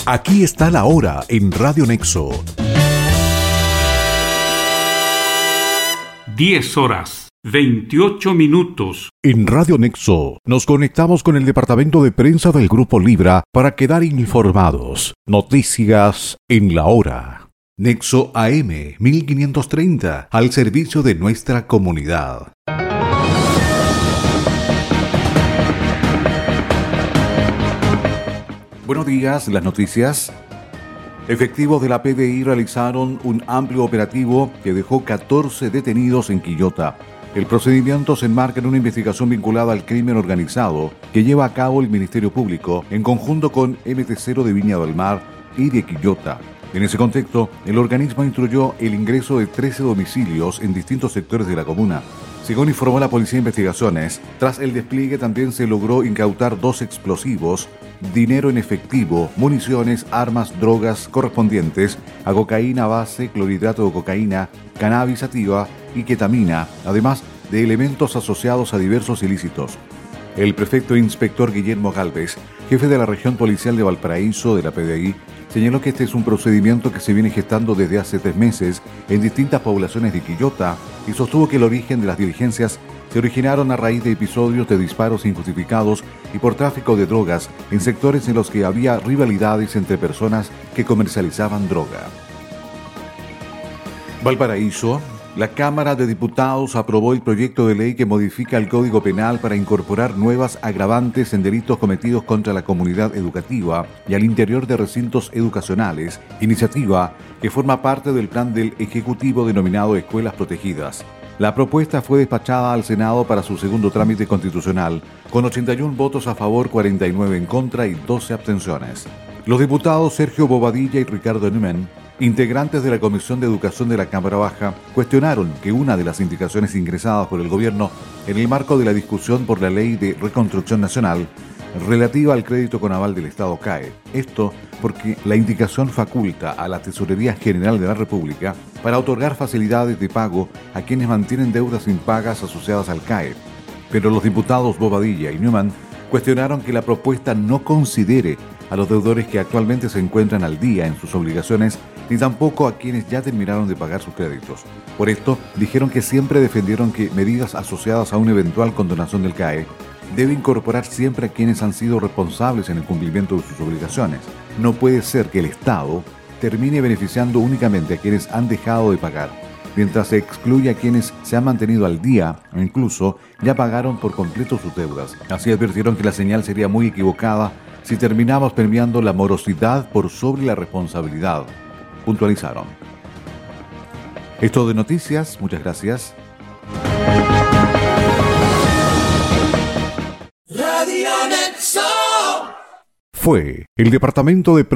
Aquí está la hora en Radio Nexo. 10:28. En Radio Nexo nos conectamos con el departamento de prensa del Grupo Libra para quedar informados. Noticias en la hora. Nexo AM 1530, al servicio de nuestra comunidad. Buenos días, las noticias. Efectivos de la PDI realizaron un amplio operativo que dejó 14 detenidos en Quillota. El procedimiento se enmarca en una investigación vinculada al crimen organizado que lleva a cabo el Ministerio Público en conjunto con MT0 de Viña del Mar y de Quillota. En ese contexto, el organismo instruyó el ingreso de 13 domicilios en distintos sectores de la comuna. Según informó la Policía de Investigaciones, tras el despliegue también se logró incautar 2 explosivos, dinero en efectivo, municiones, armas, drogas correspondientes a cocaína base, clorhidrato de cocaína, cannabis sativa y ketamina, además de elementos asociados a diversos ilícitos. El prefecto e inspector Guillermo Galvez, jefe de la región policial de Valparaíso de la PDI, señaló que este es un procedimiento que se viene gestando desde hace 3 meses en distintas poblaciones de Quillota y sostuvo que el origen de las diligencias se originaron a raíz de episodios de disparos injustificados y por tráfico de drogas en sectores en los que había rivalidades entre personas que comercializaban droga. Valparaíso. La Cámara de Diputados aprobó el proyecto de ley que modifica el Código Penal para incorporar nuevas agravantes en delitos cometidos contra la comunidad educativa y al interior de recintos educacionales, iniciativa que forma parte del plan del Ejecutivo denominado Escuelas Protegidas. La propuesta fue despachada al Senado para su segundo trámite constitucional, con 81 votos a favor, 49 en contra y 12 abstenciones. Los diputados Sergio Bobadilla y Ricardo Neumann, integrantes de la Comisión de Educación de la Cámara Baja, cuestionaron que una de las indicaciones ingresadas por el gobierno en el marco de la discusión por la Ley de Reconstrucción Nacional relativa al crédito con aval del Estado cae. Esto porque la indicación faculta a la Tesorería General de la República para otorgar facilidades de pago a quienes mantienen deudas impagas asociadas al CAE. Pero los diputados Bobadilla y Neumann cuestionaron que la propuesta no considere a los deudores que actualmente se encuentran al día en sus obligaciones, ni tampoco a quienes ya terminaron de pagar sus créditos. Por esto, dijeron que siempre defendieron que medidas asociadas a una eventual condonación del CAE debe incorporar siempre a quienes han sido responsables en el cumplimiento de sus obligaciones. No puede ser que el Estado termine beneficiando únicamente a quienes han dejado de pagar, mientras se excluye a quienes se han mantenido al día o incluso ya pagaron por completo sus deudas. Así advirtieron que la señal sería muy equivocada si terminamos premiando la morosidad por sobre la responsabilidad, puntualizaron. Esto de noticias, muchas gracias. Radio Nexo. Fue el departamento de